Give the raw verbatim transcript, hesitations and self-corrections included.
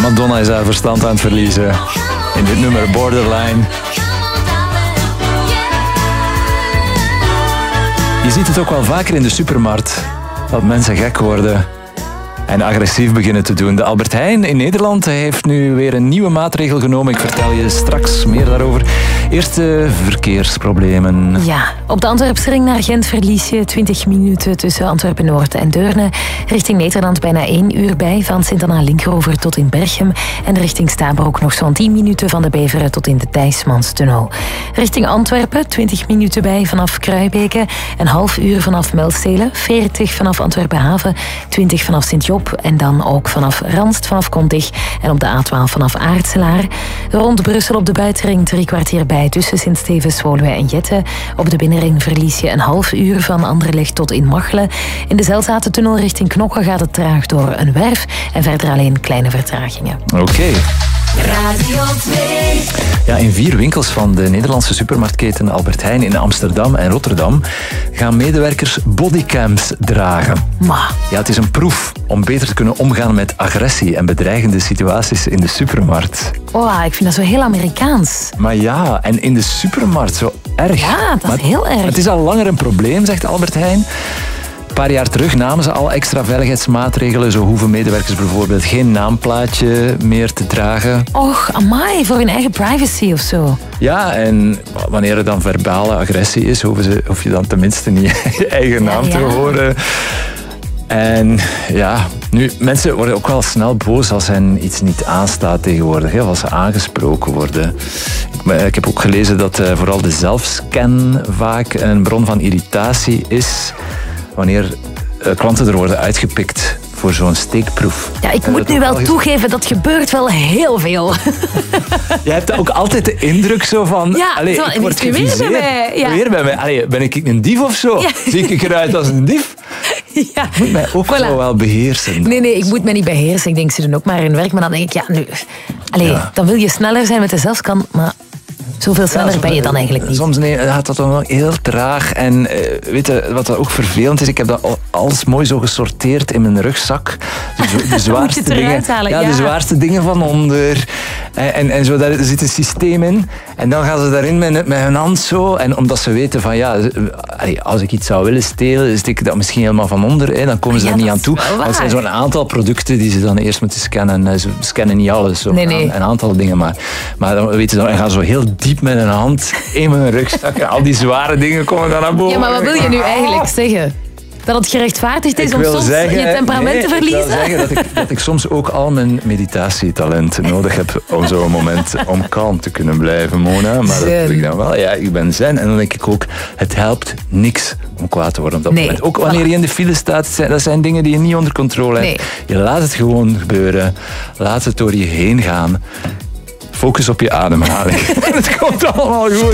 Madonna is haar verstand aan het verliezen. In dit nummer Borderline. Je ziet het ook wel vaker in de supermarkt. Dat mensen gek worden en agressief beginnen te doen. De Albert Heijn in Nederland heeft nu weer een nieuwe maatregel genomen. Ik vertel je straks meer daarover. Eerst de verkeersproblemen. Ja, op de Antwerpsring naar Gent verlies je twintig minuten tussen Antwerpen-Noord en Deurne. Richting Nederland bijna één uur bij, van Sint-Anna-Linkeroever tot in Berchem. En richting Stabroek nog zo'n tien minuten van de Beveren tot in de Thijsmanstunnel. Richting Antwerpen twintig minuten bij vanaf Kruibeke. Een half uur vanaf Melstelen, veertig vanaf Antwerpen-Haven, twintig vanaf Sint-Job en dan ook vanaf Ranst, vanaf Kontig en op de A twaalf vanaf Aartselaar. Rond Brussel op de buitenring drie kwartier bij tussen Sint-Stevens, Woluwe en Jette. Op de binnenring verlies je een half uur van Anderlecht tot in Machelen. In de Zelzatentunnel richting Knokke gaat het traag door een werf en verder alleen kleine vertragingen. Oké. Okay. Radio twee. Ja, in vier winkels van de Nederlandse supermarktketen Albert Heijn in Amsterdam en Rotterdam gaan medewerkers bodycams dragen. Ma. Ja, het is een proef om beter te kunnen omgaan met agressie en bedreigende situaties in de supermarkt. Oh, ik vind dat zo heel Amerikaans. Maar ja, en in de supermarkt zo erg. Ja, dat maar is heel erg. Het is al langer een probleem, zegt Albert Heijn. Een paar jaar terug namen ze al extra veiligheidsmaatregelen. Zo hoeven medewerkers bijvoorbeeld geen naamplaatje meer te dragen. Och, amai, voor hun eigen privacy of zo. Ja, en wanneer er dan verbale agressie is, hoeven ze, hoef je dan tenminste niet je eigen naam ja, ja. te horen. En ja, nu, mensen worden ook wel snel boos als hen iets niet aanstaat tegenwoordig, hè, als ze aangesproken worden. Ik, ik heb ook gelezen dat uh, vooral de zelfscan vaak een bron van irritatie is wanneer uh, klanten er worden uitgepikt voor zo'n steekproef. Ja, ik moet nu wel toegeven, dat gebeurt wel heel veel. Je hebt ook altijd de indruk zo van... Ja, allee, zo, ik word weer bij mij. Ja. Weer bij mij. Allee, ben ik een dief of zo? Ja. Zie ik eruit als een dief? Ja. Ik moet mij ook voilà. zo wel beheersen. Nee, nee, ik moet mij niet beheersen. Ik denk, ze doen ook maar hun werk. Maar dan denk ik, ja, nu... Allee, ja. dan wil je sneller zijn met de zelfscan, maar... Zoveel sneller ja, ben je dan eigenlijk niet. Soms nee, gaat dat dan wel heel traag. En uh, weet je wat dat ook vervelend is? Ik heb dat alles mooi zo gesorteerd in mijn rugzak. De, de zwaarste dingen, halen, ja, ja. de zwaarste dingen van onder. En, en, en zo, daar zit een systeem in. En dan gaan ze daarin met, met hun hand zo. En omdat ze weten van ja, als ik iets zou willen stelen, steek ik dat misschien helemaal van onder. Hè, dan komen ze ja, er niet aan toe. Het zijn zo'n aantal producten die ze dan eerst moeten scannen. Ze scannen niet alles. Zo. Nee, nee. Een aantal dingen maar. Maar dan weten ze dan, en gaan zo heel diep met een hand in mijn rugzak. En al die zware dingen komen dan naar boven. Ja, maar wat wil je nu eigenlijk zeggen? Dat het gerechtvaardigd is ik om soms zeggen, je temperament nee, te verliezen? Ik wil zeggen dat ik, dat ik soms ook al mijn meditatietalent nodig heb om zo'n moment om kalm te kunnen blijven, Mona. Maar zen. Dat doe ik dan wel. Ja, ik ben zen. En dan denk ik ook, het helpt niks om kwaad te worden op dat nee, moment. Ook wanneer voilà. je in de file staat, dat zijn dingen die je niet onder controle hebt. Nee. Je laat het gewoon gebeuren. Laat het door je heen gaan. Focus op je ademhaling. Het komt allemaal goed.